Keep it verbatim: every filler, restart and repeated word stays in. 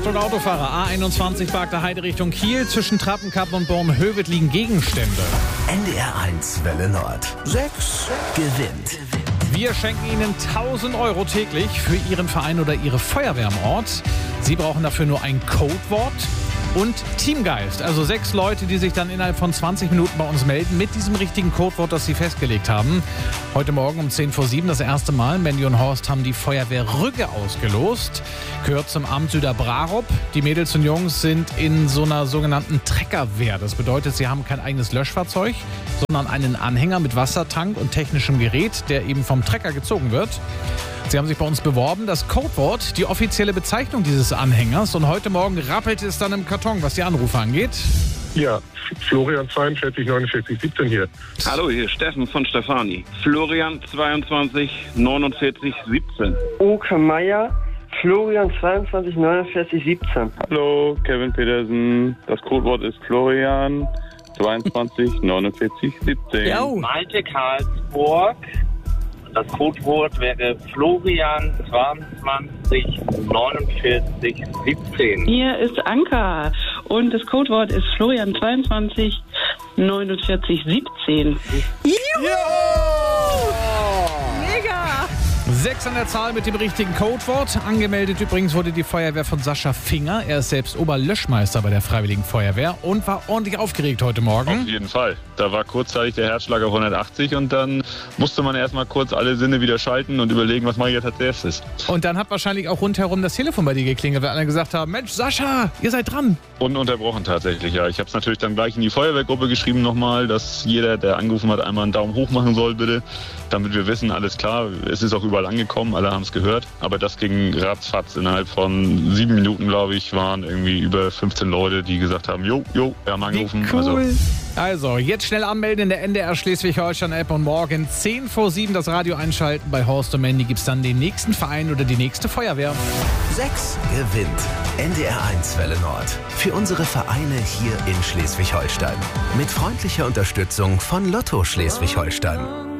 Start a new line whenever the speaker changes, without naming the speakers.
Achtung Autofahrer, A einundzwanzig Barkter Heide Richtung Kiel. Zwischen Trappenkappen und Bornhöved liegen Gegenstände.
N D R eins Welle Nord. sechs gewinnt.
Wir schenken Ihnen tausend Euro täglich für Ihren Verein oder Ihre Feuerwehr am Ort. Sie brauchen dafür nur ein Codewort und Teamgeist. Also sechs Leute, die sich dann innerhalb von zwanzig Minuten bei uns melden mit diesem richtigen Codewort, das Sie festgelegt haben. Heute Morgen um zehn vor sieben das erste Mal. Mandy und Horst haben die Feuerwehr Rügge ausgelost. Gehört zum Amt Süderbrarup. Die Mädels und Jungs sind in so einer sogenannten Treckerwehr. Das bedeutet, sie haben kein eigenes Löschfahrzeug, sondern einen Anhänger mit Wassertank und technischem Gerät, der eben vom Trecker gezogen wird. Sie haben sich bei uns beworben. Das Codewort, die offizielle Bezeichnung dieses Anhängers. Und heute Morgen rappelt es dann im Karton, was die Anrufe angeht.
Ja, Florian zweiundvierzig neunundvierzig siebzehn hier.
Hallo, hier ist Steffen von Stefani. Florian zweiundzwanzig neunundvierzig siebzehn.
Oke Meier, Florian zweiundzwanzig neunundvierzig siebzehn.
Hallo, Kevin Petersen. Das Codewort ist Florian zweiundzwanzig neunundvierzig siebzehn.
Ja.
Malte Karlsburg. Das Codewort wäre Florian zweiundzwanzig neunundvierzig siebzehn.
Hier ist Anka und das Codewort ist Florian zweiundzwanzig neunundvierzig siebzehn.
Mega! Sechs an der Zahl mit dem richtigen Codewort. Angemeldet übrigens wurde die Feuerwehr von Sascha Finger. Er ist selbst Oberlöschmeister bei der Freiwilligen Feuerwehr und war ordentlich aufgeregt heute Morgen.
Auf jeden Fall. Da war kurzzeitig der Herzschlag auf hundertachtzig und dann musste man erstmal kurz alle Sinne wieder schalten und überlegen, was mache ich jetzt als erstes.
Und dann hat wahrscheinlich auch rundherum das Telefon bei dir geklingelt, weil alle gesagt haben, Mensch, Sascha, ihr seid dran.
Ununterbrochen tatsächlich, ja. Ich habe es natürlich dann gleich in die Feuerwehrgruppe geschrieben nochmal, dass jeder, der angerufen hat, einmal einen Daumen hoch machen soll, bitte. Damit wir wissen, alles klar, es ist auch überall angekommen, alle haben es gehört. Aber das ging ratzfatz. Innerhalb von sieben Minuten, glaube ich, waren irgendwie über fünfzehn Leute, die gesagt haben, jo, jo, wir haben angerufen.
Wie cool.
Also,
Also, jetzt schnell anmelden in der N D R Schleswig-Holstein-App und morgen zehn vor sieben das Radio einschalten. Bei Horst und Mandy gibt es dann den nächsten Verein oder die nächste Feuerwehr.
sechs gewinnt. N D R eins Welle Nord. Für unsere Vereine hier in Schleswig-Holstein. Mit freundlicher Unterstützung von Lotto Schleswig-Holstein.